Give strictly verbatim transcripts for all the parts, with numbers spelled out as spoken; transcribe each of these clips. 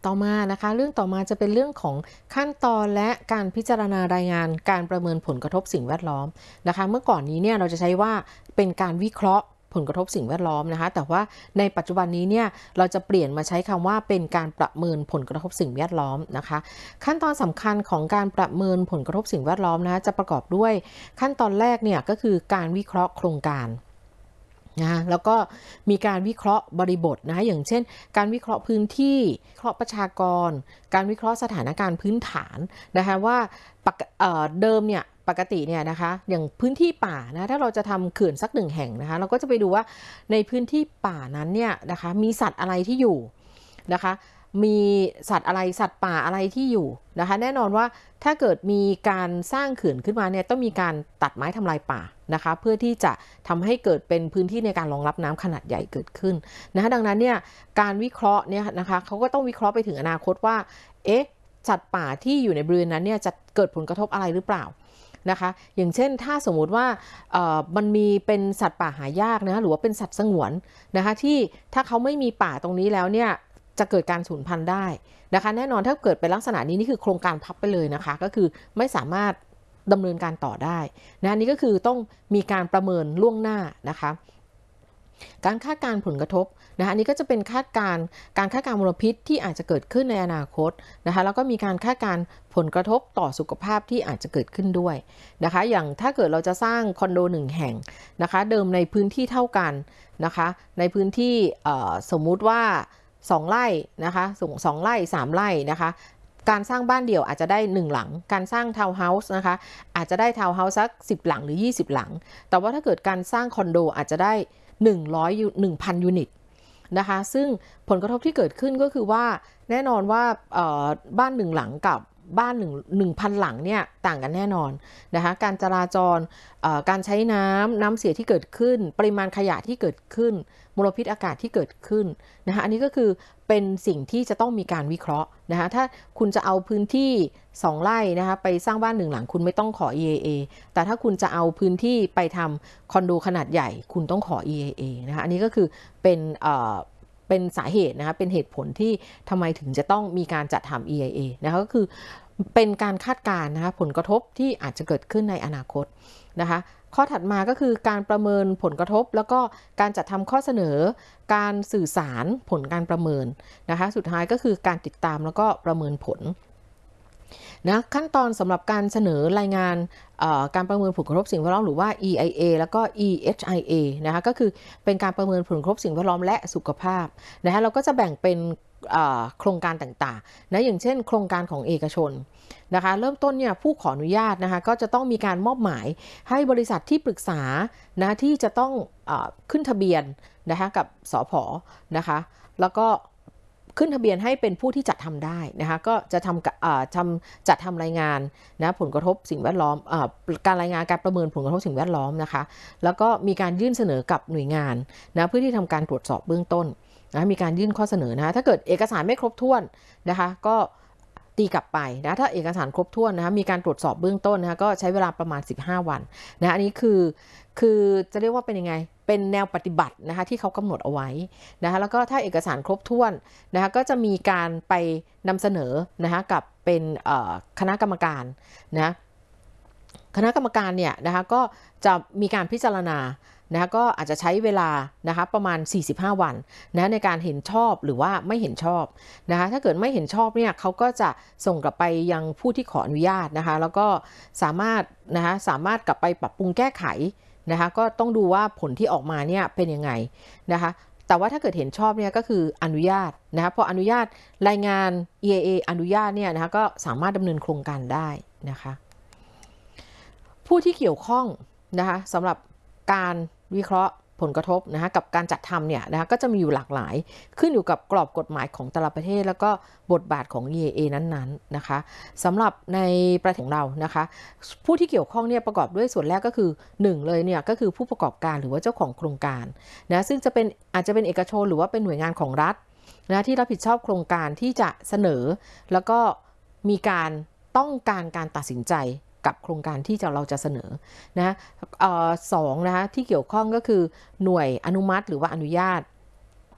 ต่อมานะคะเรื่องต่อมาจะเป็นเรื่องของขั้นตอนและการพิจารณารายงานการประเมินผลกระทบสิ่งแวดล้อมนะคะเมื่อก่อนนี้เนี่ยเราจะใช้ว่าเป็นการวิเคราะห์ผลกระทบสิ่งแวดล้อมนะคะแต่ว่าในปัจจุบันนี้เนี่ยเราจะเปลี่ยนมาใช้คำว่าเป็นการประเมินผลกระทบสิ่งแวดล้อมนะคะขั้นตอนสำคัญของการประเมินผลกระทบสิ่งแวดล้อมนะจะประกอบด้วยขั้นตอนแรกเนี่ยก็คือการวิเคราะห์โครงการนะแล้วก็มีการวิเคราะห์บริบทนะคะอย่างเช่นการวิเคราะห์พื้นที่วิเคราะห์ประชากรการวิเคราะห์สถานการณ์พื้นฐานนะคะว่าเเดิมเนี่ยปกติเนี่ยนะคะอย่างพื้นที่ป่านะถ้าเราจะทำเขื่อนสักหนึ่งแห่งนะคะเราก็จะไปดูว่าในพื้นที่ป่านั้นเนี่ยนะคะมีสัตว์อะไรที่อยู่นะคะมีสัตว์อะไรสัตว์ป่าอะไรที่อยู่นะคะแน่นอนว่าถ้าเกิดมีการสร้างเขื่อนขึ้นมาเนี่ยต้องมีการตัดไม้ทำลายป่านะคะเพื่อที่จะทำให้เกิดเป็นพื้นที่ในการรองรับน้ำขนาดใหญ่เกิดขึ้นนะคะดังนั้นเนี่ยการวิเคราะห์เนี่ยนะคะเขาก็ต้องวิเคราะห์ไปถึงอนาคตว่าเอ๊ะสัตว์ป่าที่อยู่ในบริเวณนั้นเนี่ยจะเกิดผลกระทบอะไรหรือเปล่านะคะอย่างเช่นถ้าสมมุติว่ามันมีเป็นสัตว์ป่าหายากนะหรือว่าเป็นสัตว์สงวนนะคะที่ถ้าเขาไม่มีป่าตรงนี้แล้วเนี่ยจะเกิดการสูญพันธุ์ได้นะคะแน่นอนถ้าเกิดเป็นลักษณะนี้นี่คือโครงการพับไปเลยนะคะก็คือไม่สามารถดำเนินการต่อได้นะนี่ก็คือต้องมีการประเมินล่วงหน้านะคะการคาดการผลกระทบนะคะอันนี้ก็จะเป็นคาดการการคาดการมลพิษที่อาจจะเกิดขึ้นในอนาคตนะคะแล้วก็มีการคาดการผลกระทบต่อสุขภาพที่อาจจะเกิดขึ้นด้วยนะคะอย่างถ้าเกิดเราจะสร้างคอนโดหนึ่งแห่งนะคะเดิมในพื้นที่เท่ากันนะคะในพื้นที่สมมุติว่าสองไร่นะคะสองไร่สามไร่นะคะการสร้างบ้านเดี่ยวอาจจะได้หนึ่งหลังการสร้างทาวน์เฮาส์นะคะอาจจะได้ทาวน์เฮาส์สักสิบหลังหรือยี่สิบหลังแต่ว่าถ้าเกิดการสร้างคอนโดอาจจะได้หนึ่งร้อย หนึ่งพัน ยูนิตนะคะซึ่งผลกระทบที่เกิดขึ้นก็คือว่าแน่นอนว่าบ้านหนึ่งหลังกับบ้านหนึ่ง หนึ่งพัน หลังเนี่ยต่างกันแน่นอนนะคะการจราจรการใช้น้ำน้ำเสียที่เกิดขึ้นปริมาณขยะที่เกิดขึ้นมลพิษอากาศที่เกิดขึ้นนะคะอันนี้ก็คือเป็นสิ่งที่จะต้องมีการวิเคราะห์นะคะถ้าคุณจะเอาพื้นที่สองไร่นะคะไปสร้างบ้านหนึ่งหลังคุณไม่ต้องขอ อี เอ เอ แต่ถ้าคุณจะเอาพื้นที่ไปทำคอนโดขนาดใหญ่คุณต้องขอ อี เอ เอ นะคะอันนี้ก็คือเป็นเป็นสาเหตุนะคะเป็นเหตุผลที่ทำไมถึงจะต้องมีการจัดทำ อี ไอ เอ นะคะก็คือเป็นการคาดการณ์นะคะผลกระทบที่อาจจะเกิดขึ้นในอนาคตนะคะข้อถัดมาก็คือการประเมินผลกระทบแล้วก็การจัดทำข้อเสนอการสื่อสารผลการประเมินนะคะสุดท้ายก็คือการติดตามแล้วก็ประเมินผลนะขั้นตอนสำหรับการเสนอรายงานการประเมินผลกระทบสิ่งแวดล้อมหรือว่า อี ไอ เอ แล้วก็ อี เอช ไอ เอ นะคะก็คือเป็นการประเมินผลกระทบสิ่งแวดล้อมและสุขภาพนะคะเราก็จะแบ่งเป็นโครงการต่างๆนะอย่างเช่นโครงการของเอกชนนะคะเริ่มต้นเนี่ยผู้ขออนุญาตนะคะก็จะต้องมีการมอบหมายให้บริษัทที่ปรึกษานะที่จะต้องอขึ้นทะเบียนนะคะกับสผ.นะคะแล้วก็ขึ้นทะเบียนให้เป็นผู้ที่จัดทำได้นะคะก็จะทำทำจัดทำรายงานนะผลกระทบสิ่งแวดล้อมการรายงานการประเมินผลกระทบสิ่งแวดล้อมนะคะแล้วก็มีการยื่นเสนอกับหน่วยงานนะเพื่อที่ทำการตรวจสอบเบื้องต้นนะมีการยื่นข้อเสนอนะถ้าเกิดเอกสารไม่ครบถ้วนนะคะก็ตีกลับไปนะถ้าเอกสารครบถ้วนนะคะมีการตรวจสอบเบื้องต้นนะคะก็ใช้เวลาประมาณสิบห้าวันนะอันนี้คือคือจะเรียกว่าเป็นยังไงเป็นแนวปฏิบัตินะคะที่เขากำหนดเอาไว้นะคะแล้วก็ถ้าเอกสารครบถ้วนนะคะก็จะมีการไปนำเสนอนะคะกับเป็นคณะกรรมการนะคณะกรรมการเนี่ยนะคะก็จะมีการพิจารณานะคะก็อาจจะใช้เวลานะคะประมาณสี่สิบห้าวันนะในการเห็นชอบหรือว่าไม่เห็นชอบนะคะถ้าเกิดไม่เห็นชอบเนี่ยเขาก็จะส่งกลับไปยังผู้ที่ขออนุญาตนะคะแล้วก็สามารถนะคะสามารถกลับไปปรับปรุงแก้ไขนะคะก็ต้องดูว่าผลที่ออกมาเนี่ยเป็นยังไงนะคะแต่ว่าถ้าเกิดเห็นชอบเนี่ยก็คืออนุญาตนะคะพออนุญาตรายงาน อี ไอ เอ อนุญาตเนี่ยนะคะก็สามารถดำเนินโครงการได้นะคะผู้ที่เกี่ยวข้องนะคะสำหรับการวิเคราะห์ผลกระทบนะคะกับการจัดทำเนี่ยนะคะก็จะมีอยู่หลากหลายขึ้นอยู่กับกรอบกฎหมายของแต่ละประเทศแล้วก็บทบาทของ อี ไอ เอ นั้นๆนะคะสำหรับในประเทศของเรานะคะผู้ที่เกี่ยวข้องเนี่ยประกอบด้วยส่วนแรกก็คือหนึ่งเลยเนี่ยก็คือผู้ประกอบการหรือว่าเจ้าของโครงการนะซึ่งจะเป็นอาจจะเป็นเอกชนหรือว่าเป็นหน่วยงานของรัฐนะที่รับผิดชอบโครงการที่จะเสนอแล้วก็มีการต้องการการตัดสินใจกับโครงการที่จะเราจะเสนอนะสองนะคะที่เกี่ยวข้องก็คือหน่วยอนุมัติหรือว่าอนุญาต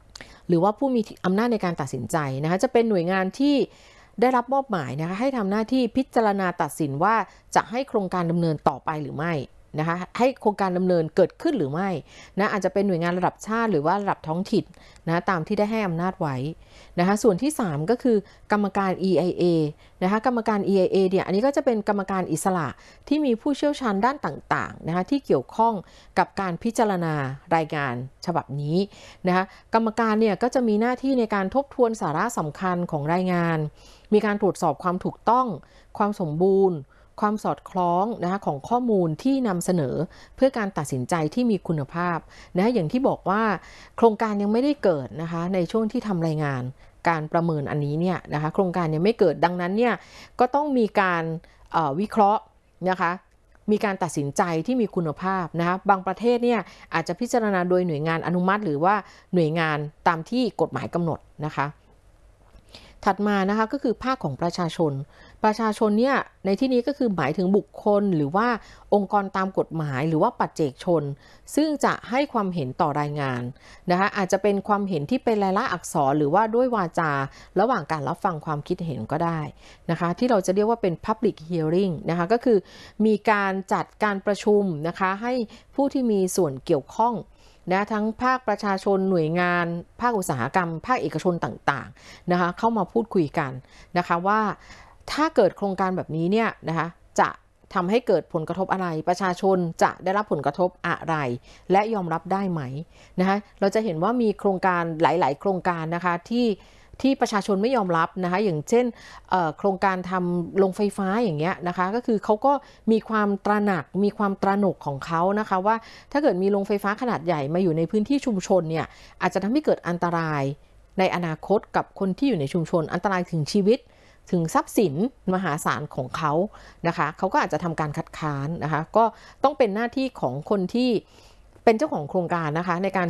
หรือว่าผู้มีอำนาจในการตัดสินใจนะคะจะเป็นหน่วยงานที่ได้รับมอบหมายนะคะให้ทำหน้าที่พิจารณาตัดสินว่าจะให้โครงการดำเนินต่อไปหรือไม่นะคะให้โครงการดำเนินเกิดขึ้นหรือไม่นะอาจจะเป็นหน่วยงานระดับชาติหรือว่าระดับท้องถิ่นนะตามที่ได้ให้อำนาจไว้นะคะส่วนที่สามก็คือกรรมการ อี ไอ เอ นะคะกรรมการ อี ไอ เอ เนี่ยอันนี้ก็จะเป็นกรรมการอิสระที่มีผู้เชี่ยวชาญด้านต่างๆนะคะที่เกี่ยวข้องกับการพิจารณารายงานฉบับนี้นะคะกรรมการเนี่ยก็จะมีหน้าที่ในการทบทวนสาระสำคัญของรายงานมีการตรวจสอบความถูกต้องความสมบูรณ์ความสอดคล้องนะคะของข้อมูลที่นำเสนอเพื่อการตัดสินใจที่มีคุณภาพนะอย่างที่บอกว่าโครงการยังไม่ได้เกิดนะคะในช่วงที่ทำรายงานการประเมินอันนี้เนี่ยนะคะโครงการยังไม่เกิดดังนั้นเนี่ยก็ต้องมีการวิเคราะห์นะคะมีการตัดสินใจที่มีคุณภาพนะคะบางประเทศเนี่ยอาจจะพิจารณาโดยหน่วยงานอนุมัติหรือว่าหน่วยงานตามที่กฎหมายกำหนดนะคะถัดมานะคะก็คือภาคของประชาชนประชาชนเนี่ยในที่นี้ก็คือหมายถึงบุคคลหรือว่าองค์กรตามกฎหมายหรือว่าปัจเจกชนซึ่งจะให้ความเห็นต่อรายงานนะคะอาจจะเป็นความเห็นที่เป็นลายลักษณ์อักษรหรือว่าด้วยวาจาระหว่างการรับฟังความคิดเห็นก็ได้นะคะที่เราจะเรียกว่าเป็น Public Hearing นะคะก็คือมีการจัดการประชุมนะคะให้ผู้ที่มีส่วนเกี่ยวข้องนะทั้งภาคประชาชนหน่วยงานภาคอุตสาหกรรมภาคเอกชนต่างๆนะคะเข้ามาพูดคุยกันนะคะว่าถ้าเกิดโครงการแบบนี้เนี่ยนะคะจะทำให้เกิดผลกระทบอะไรประชาชนจะได้รับผลกระทบอะไรและยอมรับได้ไหมนะคะเราจะเห็นว่ามีโครงการหลายๆโครงการนะคะที่ที่ประชาชนไม่ยอมรับนะคะอย่างเช่นโครงการทำโรงไฟฟ้าอย่างเงี้ยนะคะก็คือเขาก็มีความตระหนักมีความตระหนกของเขานะคะว่าถ้าเกิดมีโรงไฟฟ้าขนาดใหญ่มาอยู่ในพื้นที่ชุมชนเนี่ยอาจจะทำให้เกิดอันตรายในอนาคตกับคนที่อยู่ในชุมชนอันตรายถึงชีวิตถึงทรัพย์สินมหาศาลของเขานะคะเขาก็อาจจะทำการคัดค้านนะคะก็ต้องเป็นหน้าที่ของคนที่เป็นเจ้าของโครงการนะคะในการ